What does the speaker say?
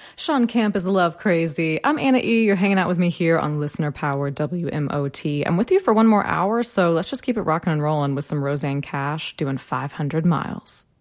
Sean Camp is love crazy. I'm Anna E. You're hanging out with me here on Listener Power WMOT. I'm with you for one more hour, so let's just keep it rocking and rolling with some Roseanne Cash doing 500 miles.